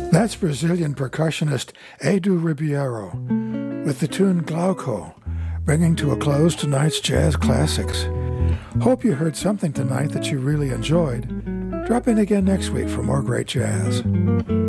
That's Brazilian percussionist Edu Ribeiro with the tune Glauco, bringing to a close tonight's Jazz Classics. Hope you heard something tonight that you really enjoyed. Drop in again next week for more great jazz.